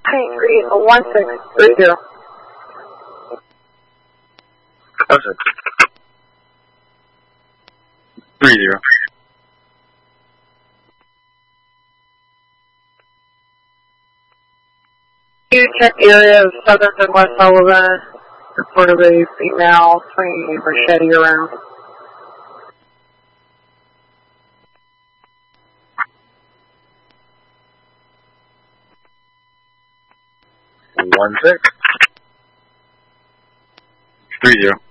Read 1630. 30. You check the area of Southern and West Sullivan. Reportedly female, swinging a machete around. One 6. 30.